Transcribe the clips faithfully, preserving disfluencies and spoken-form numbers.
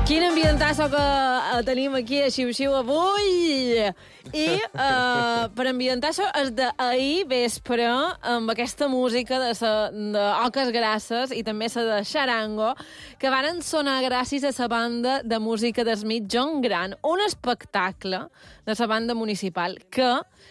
Quin ambientasso que eh, tenim aquí a Xiu-Xiu avui! I eh, per ambientasso és d'ahir vespre amb aquesta música de, sa, de Oques Grasses i també la de Xarango que varen sonar gràcies a la banda de música d'Smith John Gran, un espectacle de la banda municipal que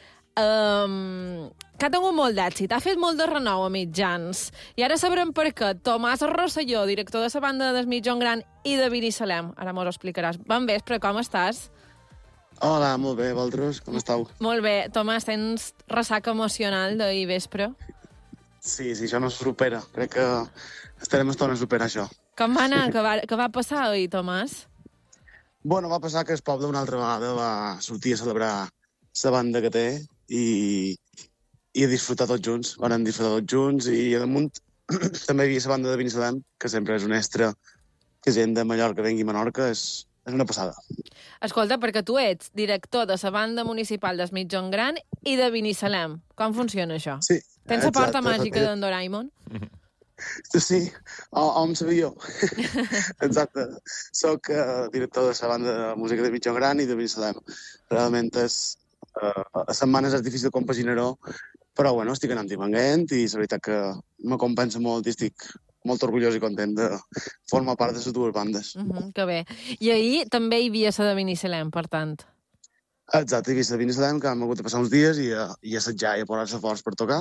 Um, que ha tingut molt d'èxit, ha fet molt de renou a mitjans. I ara sabrem per què. Tomàs Rosselló, director de la banda de Smith John Gran i de Binissalem. Ara mos ho explicaràs. Bon vespre, com estàs? Hola, molt bé, vosaltres, com estàu? Molt bé. Tomàs, tens ressaca emocional d'ahir vespre? Sí, sí, això no se supera. Crec que estarem estona a superar això. Com va anar? Què va, què va passar ahir, Tomàs? Bueno, va passar que el poble una altra vegada va sortir a celebrar la banda que té i, i a disfrutar tots junts. Van disfrutar tots junts i a damunt també hi havia la banda de Binissalem, que sempre és un extra, que gent de Mallorca vengui a Menorca, és, és una passada. Escolta, perquè tu ets director de la banda municipal de Smith John Gran i de Binissalem. Com funciona això? Sí. Tens la porta màgica d'en Doraemon? Sí, o, o em sabia jo. Exacte. Soc uh, director de la banda de música de Smith John Gran i de Binissalem. Realment és... Uh, a setmanes és difícil de compaginar-ho, però bueno, estic anant i venguent i la veritat que me compensa molt i estic molt orgullós i content de formar part de les dues bandes. Uh -huh, que bé. I ahir també hi havia la de Binissalem, per tant. Exacte, hi havia la de Binissalem, que hem hagut de passar uns dies i, uh, i assetjar i a posar-se forts per tocar,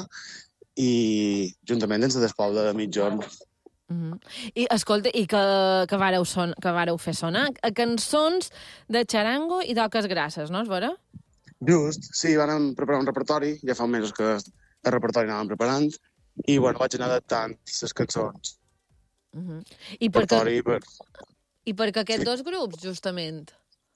i juntament amb la del poble de mitjorn. Uh -huh. I escolta, i que, que, vareu son, que vareu fer sonar a cançons de Xarango i d'Oques Grasses, no? És vera? Just, sí, vam preparar un repertori, ja fa mesos que el repertori anàvem preparant, i bueno, vaig anar adaptant les cançons. Uh -huh. I, per que... per... I per què aquests sí. dos grups, justament?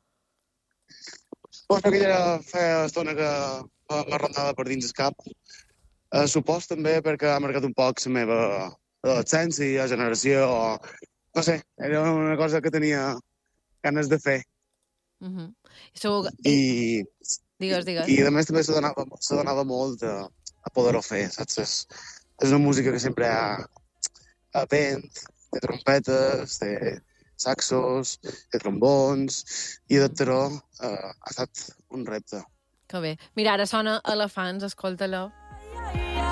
Pues perquè ja feia estona que me rondava per dins el cap. Uh, supos també perquè ha marcat un poc la meva adolescència, generació, o... no sé, era una cosa que tenia ganes de fer. Uh -huh. I, segur... I... Digues, digues. I, a més també se donava, se donava molt a, a poder-ho fer, saps? És, és una música que sempre ha, ha vent, té trompetes, té saxos, té trombons, i adaptar-ho uh, ha estat un repte. Que bé. Mira, ara sona Elefants, escolta-lo.